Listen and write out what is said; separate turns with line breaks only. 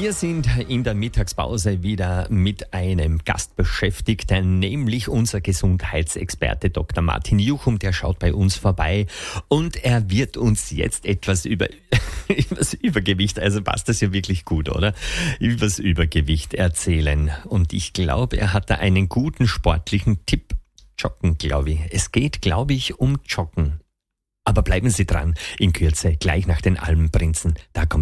Wir sind in der Mittagspause wieder mit einem Gast beschäftigt, nämlich unser Gesundheitsexperte Dr. Martin Juchum, der schaut bei uns vorbei und er wird uns jetzt etwas über übers Übergewicht, also passt das ja wirklich gut, oder? Übers Übergewicht erzählen. Und ich glaube, er hat da einen guten sportlichen Tipp. Joggen, glaube ich. Es geht, glaube ich, um Joggen. Aber bleiben Sie dran, in Kürze, gleich nach den Alpenprinzen. Da kommt